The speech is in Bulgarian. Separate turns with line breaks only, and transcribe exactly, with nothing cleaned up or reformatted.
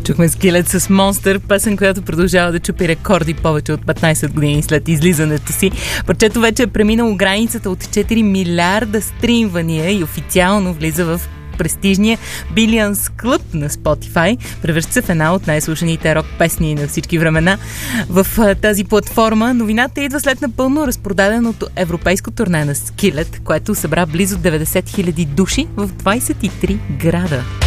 Чухме Skillet с Monster, песен, която продължава да чупи рекорди повече от петнайсет години след излизането си. Парчето вече е преминало границата от четири милиарда стримвания и официално влиза в престижния Billions Club на Spotify. Превръща се в една от най-слушаните рок песни на всички времена в тази платформа. Новината идва след напълно разпродаденото европейско турне на Skillet, което събра близо деветдесет хиляди души в двайсет и три града.